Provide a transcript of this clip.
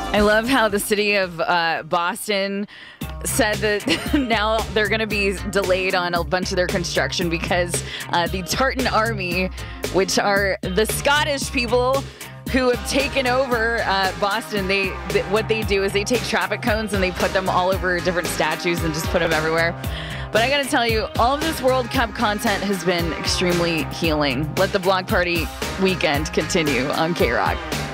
I love how the city of Boston said that now they're going to be delayed on a bunch of their construction because the Tartan Army, which are the Scottish people who have taken over Boston, what they do is they take traffic cones and they put them all over different statues and just put them everywhere. But I got to tell you, all of this World Cup content has been extremely healing. Let the Block Party weekend continue on K-Rock.